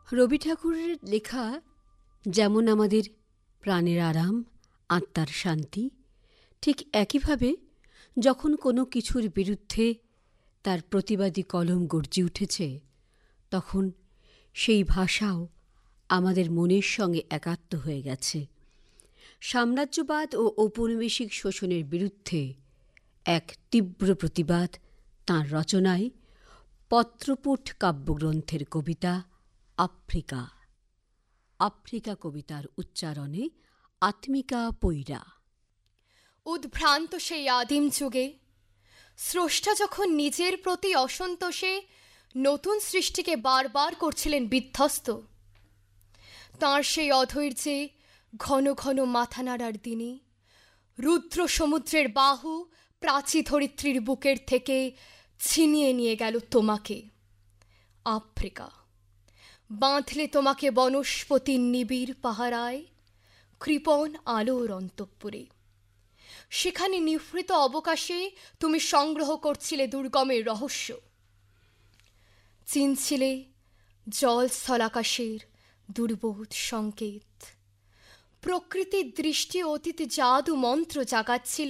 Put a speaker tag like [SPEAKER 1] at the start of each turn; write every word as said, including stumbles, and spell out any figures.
[SPEAKER 1] রবি ঠাকুরের লেখা যেমন আমাদের প্রাণের আরাম, আত্মার শান্তি, ঠিক একইভাবে যখন কোনো কিছুর বিরুদ্ধে তার প্রতিবাদী কলম গর্জে উঠেছে, তখন সেই ভাষাও আমাদের মনের সঙ্গে একাত্ম হয়ে গেছে। সাম্রাজ্যবাদ ও ঔপনিবেশিক শোষণের বিরুদ্ধে এক তীব্র প্রতিবাদ তাঁর রচনায় পত্রপুট কাব্যগ্রন্থের কবিতা আফ্রিকা। আফ্রিকা কবিতার উচ্চারণে আত্মিকা পৈরা।
[SPEAKER 2] উদ্ভ্রান্ত সেই আদিম যুগে স্রষ্টা যখন নিজের প্রতি অসন্তোষে নতুন সৃষ্টিকে বারবার করছিলেন বিধ্বস্ত, তাঁর সেই অধৈর্যে ঘন ঘন মাথা নাড়ার দিনে রুদ্র সমুদ্রের বাহু প্রাচী ধরিত্রীর বুকের থেকে ছিনিয়ে নিয়ে গেল তোমাকে। আফ্রিকা বাঁধলে তোমাকে বনস্পতির নিবিড় পাহারায়, কৃপণ আলোর অন্তঃপুরে। সেখানে নিভৃত অবকাশে তুমি সংগ্রহ করছিলে দুর্গমের রহস্য, চিনছিলে জল স্থলাকাশের দুর্বোধ সংকেত। প্রকৃতির দৃষ্টি অতীত জাদু মন্ত্র জাগাচ্ছিল